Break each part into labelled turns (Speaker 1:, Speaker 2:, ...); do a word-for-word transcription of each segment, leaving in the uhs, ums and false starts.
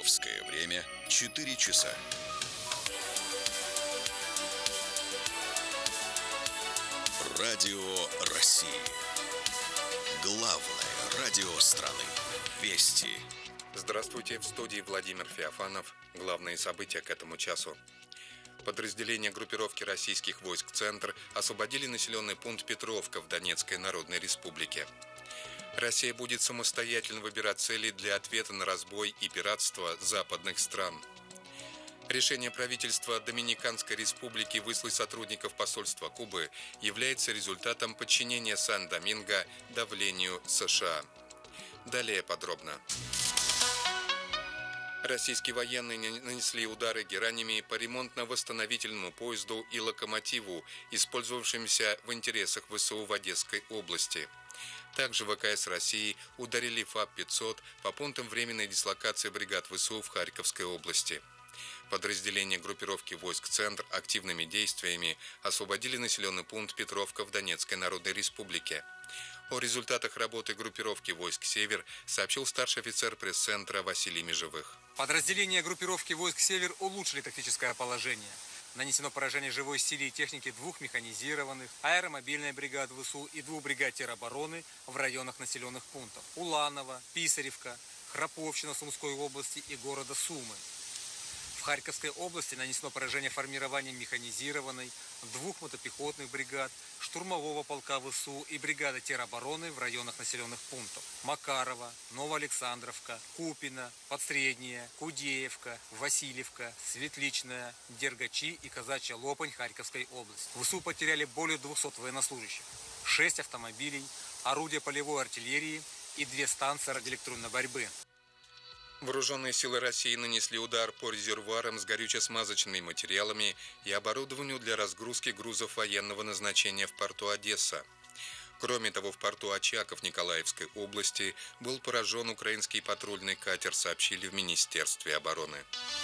Speaker 1: Московское время четыре часа. Радио России. Главное радио страны. Вести.
Speaker 2: Здравствуйте, в студии Владимир Феофанов. Главные события к этому часу. Подразделения группировки российских войск «Центр» освободили населенный пункт Петровка в Донецкой Народной Республике. Россия будет самостоятельно выбирать цели для ответа на разбой и пиратство западных стран. Решение правительства Доминиканской Республики выслать сотрудников посольства Кубы является результатом подчинения Сан-Доминго давлению США. Далее подробно. Российские военные нанесли удары геранями по ремонтно-восстановительному поезду и локомотиву, использовавшимся в интересах ВСУ в Одесской области. Также ВКС России ударили ФАП пятьсот по пунктам временной дислокации бригад ВСУ в Харьковской области. Подразделения группировки войск «Центр» активными действиями освободили населенный пункт Петровка в Донецкой Народной Республике. О результатах работы группировки войск «Север» сообщил старший офицер пресс-центра Василий Межевых.
Speaker 3: Подразделения группировки войск «Север» улучшили тактическое положение. Нанесено поражение живой силе и технике двух механизированных, аэромобильной бригады ВСУ и двух бригад теробороны в районах населенных пунктов Уланово, Писаревка, Храповщина Сумской области и города Сумы. В Харьковской области нанесено поражение формированием механизированной, двух мотопехотных бригад, штурмового полка ВСУ и бригады теробороны в районах населенных пунктов Макарова, Новоалександровка, Купино, Подсредняя, Кудеевка, Васильевка, Светличная, Дергачи и Казачья Лопань Харьковской области. ВСУ потеряли более двухсот военнослужащих, шесть автомобилей, орудия полевой артиллерии и две станции радиоэлектронной борьбы.
Speaker 2: Вооруженные силы России нанесли удар по резервуарам с горюче-смазочными материалами и оборудованию для разгрузки грузов военного назначения в порту Одесса. Кроме того, в порту Очаков Николаевской области был поражен украинский патрульный катер, сообщили в Министерстве обороны.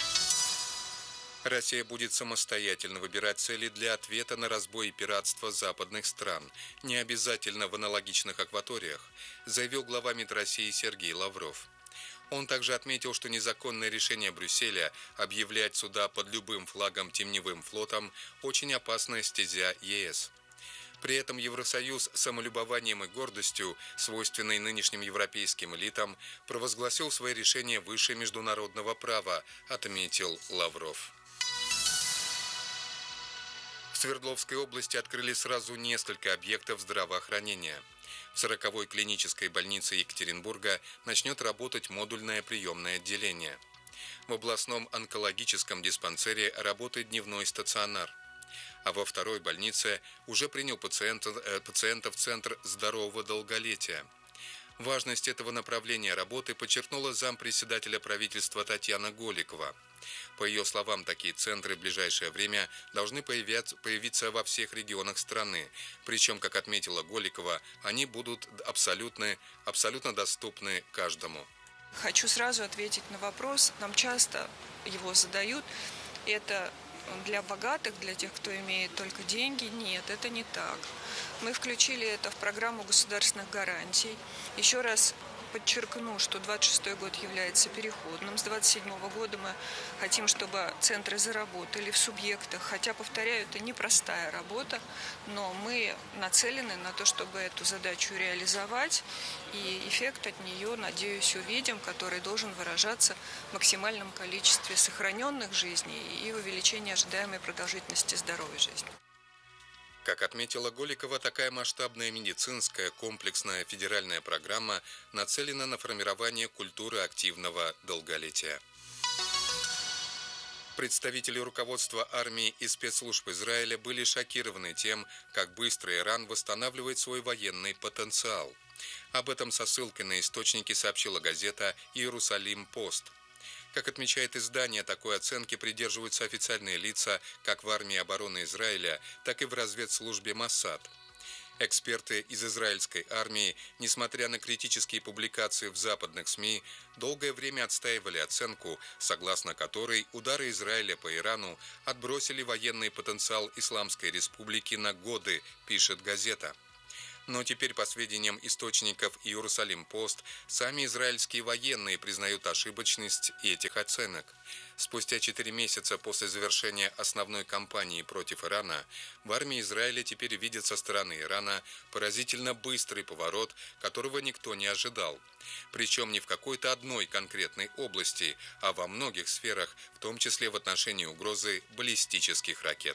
Speaker 2: Россия будет самостоятельно выбирать цели для ответа на разбой и пиратство западных стран, не обязательно в аналогичных акваториях, заявил глава МИД России Сергей Лавров. Он также отметил, что незаконное решение Брюсселя объявлять суда под любым флагом теневым флотом – очень опасная стезя ЕС. При этом Евросоюз самолюбованием и гордостью, свойственной нынешним европейским элитам, провозгласил свои решения выше международного права, отметил Лавров. В Свердловской области открыли сразу несколько объектов здравоохранения. В сороковой клинической больнице Екатеринбурга начнет работать модульное приемное отделение. В областном онкологическом диспансере работает дневной стационар. А во второй больнице уже принял пациента, э, пациентов Центр здорового долголетия. Важность этого направления работы подчеркнула зампредседателя правительства Татьяна Голикова. По ее словам, такие центры в ближайшее время должны появиться во всех регионах страны. Причем, как отметила Голикова, они будут абсолютно, абсолютно доступны каждому.
Speaker 4: Хочу сразу ответить на вопрос. Нам часто его задают. Это для богатых, для тех, кто имеет только деньги? Нет, это не так. Мы включили это в программу государственных гарантий. Еще раз подчеркну, что двадцать шестой год является переходным. С двадцать седьмого года мы хотим, чтобы центры заработали в субъектах. Хотя, повторяю, это непростая работа, но мы нацелены на то, чтобы эту задачу реализовать. И эффект от нее, надеюсь, увидим, который должен выражаться в максимальном количестве сохраненных жизней и в увеличении ожидаемой продолжительности здоровой жизни.
Speaker 2: Как отметила Голикова, такая масштабная медицинская комплексная федеральная программа нацелена на формирование культуры активного долголетия. Представители руководства армии и спецслужб Израиля были шокированы тем, как быстро Иран восстанавливает свой военный потенциал. Об этом со ссылкой на источники сообщила газета «Иерусалим-Пост». Как отмечает издание, такой оценки придерживаются официальные лица как в армии обороны Израиля, так и в разведслужбе Моссад. Эксперты из израильской армии, несмотря на критические публикации в западных СМИ, долгое время отстаивали оценку, согласно которой удары Израиля по Ирану отбросили военный потенциал Исламской Республики на годы, пишет газета. Но теперь, по сведениям источников Иерусалим-Пост, сами израильские военные признают ошибочность этих оценок. Спустя четыре месяца после завершения основной кампании против Ирана, в армии Израиля теперь видят со стороны Ирана поразительно быстрый поворот, которого никто не ожидал. Причем не в какой-то одной конкретной области, а во многих сферах, в том числе в отношении угрозы баллистических ракет.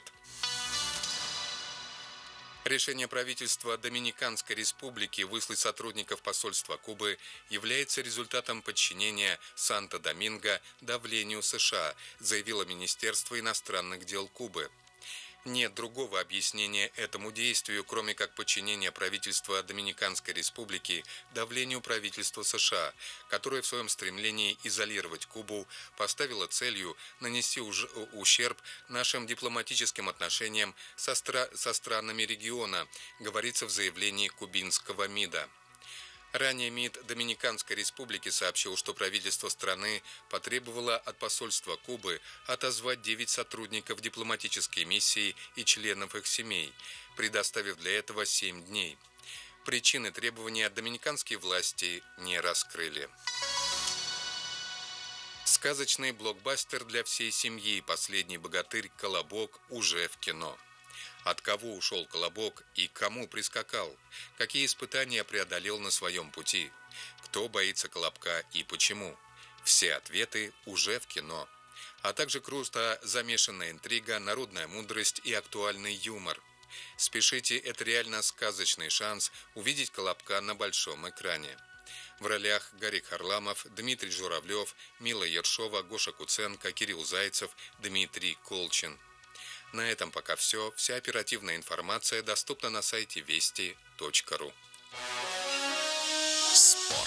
Speaker 2: Решение правительства Доминиканской Республики выслать сотрудников посольства Кубы является результатом подчинения Санто-Доминго давлению США, заявило Министерство иностранных дел Кубы. Нет другого объяснения этому действию, кроме как подчинения правительства Доминиканской Республики давлению правительства США, которое в своем стремлении изолировать Кубу поставило целью нанести ущерб нашим дипломатическим отношениям со, стра- со странами региона, говорится в заявлении кубинского МИДа. Ранее МИД Доминиканской Республики сообщил, что правительство страны потребовало от посольства Кубы отозвать девять сотрудников дипломатической миссии и членов их семей, предоставив для этого семь дней. Причины требования доминиканские власти не раскрыли. Сказочный блокбастер для всей семьи «Последний богатырь. Колобок» уже в кино. От кого ушел Колобок и к кому прискакал? Какие испытания преодолел на своем пути? Кто боится Колобка и почему? Все ответы уже в кино. А также круто замешанная интрига, народная мудрость и актуальный юмор. Спешите, это реально сказочный шанс увидеть Колобка на большом экране. В ролях Гарик Харламов, Дмитрий Журавлев, Мила Ершова, Гоша Куценко, Кирилл Зайцев, Дмитрий Колчин. На этом пока все. Вся оперативная информация доступна на сайте вести точка ру.
Speaker 1: Спорт.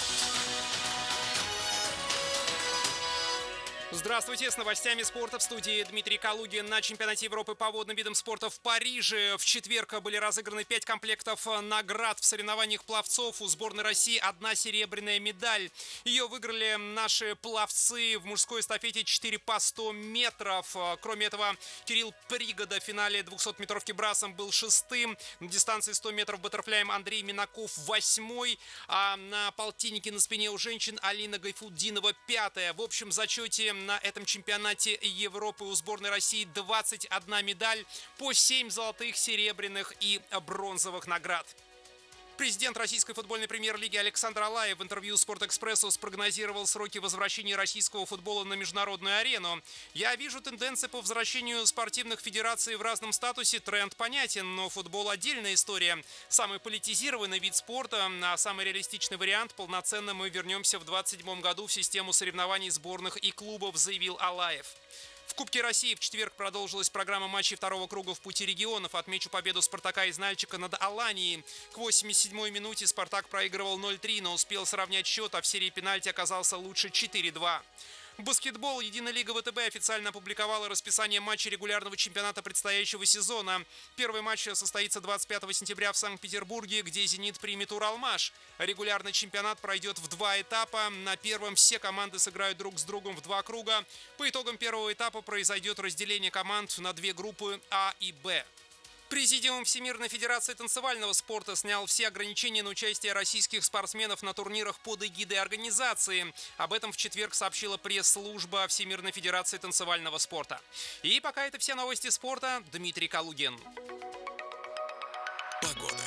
Speaker 5: Здравствуйте, с новостями спорта в студии Дмитрий Калугин. На чемпионате Европы по водным видам спорта в Париже в четверг были разыграны пять комплектов наград в соревнованиях пловцов. У сборной России одна серебряная медаль. Ее выиграли наши пловцы в мужской эстафете четыре по сто метров. Кроме этого, Кирилл Пригода в финале двухсотметровки брасом был шестым. На дистанции сто метров баттерфляем Андрей Минаков восьмой. А на полтиннике на спине у женщин Алина Гайфуддинова пятая. В общем зачете на этом чемпионате Европы у сборной России двадцать одна медаль, по семь золотых, серебряных и бронзовых наград. Президент российской футбольной премьер-лиги Александр Алаев в интервью «Спортэкспрессу» спрогнозировал сроки возвращения российского футбола на международную арену. «Я вижу тенденции по возвращению спортивных федераций в разном статусе. Тренд понятен, но футбол – отдельная история. Самый политизированный вид спорта, а самый реалистичный вариант – полноценно мы вернемся в двадцать седьмом году в систему соревнований сборных и клубов», заявил Алаев. В Кубке России в четверг продолжилась программа матчей второго круга в пути регионов. Отмечу победу «Спартака» из Нальчика над Аланией. К восемьдесят седьмой минуте «Спартак» проигрывал ноль три, но успел сравнять счет, а в серии пенальти оказался лучше четыре два. В баскетбол Единая лига ВТБ официально опубликовала расписание матчей регулярного чемпионата предстоящего сезона. Первый матч состоится двадцать пятого сентября в Санкт-Петербурге, где «Зенит» примет «Уралмаш». Регулярный чемпионат пройдет в два этапа. На первом все команды сыграют друг с другом в два круга. По итогам первого этапа произойдет разделение команд на две группы А и Б. Президиум Всемирной Федерации танцевального спорта снял все ограничения на участие российских спортсменов на турнирах под эгидой организации. Об этом в четверг сообщила пресс-служба Всемирной Федерации танцевального спорта. И пока это все новости спорта. Дмитрий Калугин.
Speaker 1: Погода.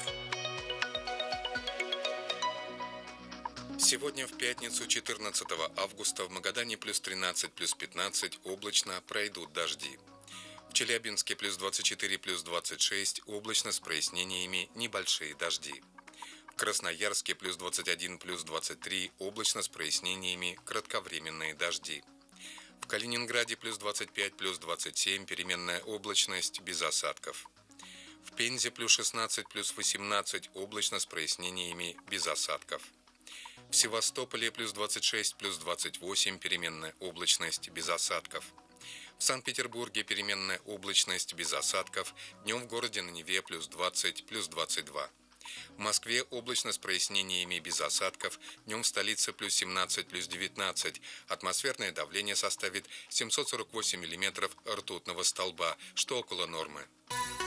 Speaker 2: Сегодня в пятницу, четырнадцатого августа, в Магадане плюс тринадцать, плюс пятнадцать, облачно, пройдут дожди. В Челябинске плюс двадцать четыре, плюс двадцать шесть, облачно с прояснениями, небольшие дожди. В Красноярске плюс двадцать один, плюс двадцать три, облачно с прояснениями, кратковременные дожди. В Калининграде плюс двадцать пять, плюс двадцать семь, переменная облачность, без осадков. В Пензе плюс шестнадцать, плюс восемнадцать, облачно с прояснениями, без осадков. В Севастополе плюс двадцать шесть, плюс двадцать восемь, переменная облачность, без осадков. В Санкт-Петербурге переменная облачность, без осадков. Днем в городе на Неве плюс двадцать, плюс двадцать два. В Москве облачно с прояснениями, без осадков. Днем в столице плюс семнадцать, плюс девятнадцать. Атмосферное давление составит семьсот сорок восемь миллиметров ртутного столба, что около нормы.